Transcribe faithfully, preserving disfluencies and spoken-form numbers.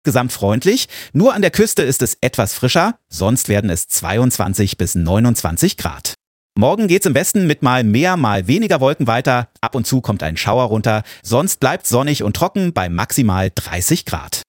Gesamt freundlich, nur an der Küste ist es etwas frischer, sonst werden es zweiundzwanzig bis neunundzwanzig Grad. Morgen geht's im Westen mit mal mehr, mal weniger Wolken weiter, ab und zu kommt ein Schauer runter, sonst bleibt sonnig und trocken bei maximal dreißig Grad.